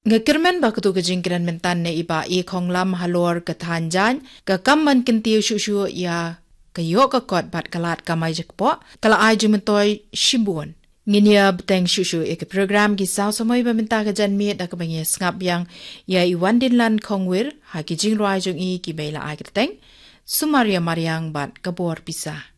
Ngakirmen baktu kejingkiran mentan ne iba kong lam halor ketanjan ke kamman kentiu shushu ya kayo kakot bat kalat kamay jakpo kala ay jumentoy shimbun. Nginya beteng shushu ke program gisaw samoy bamenta kajan miet da kabangye ngap yang ya iwan din lan kongwir ha kijing roay jung i kibay la ay keteng Sumaria Mariang bat kabor pisah.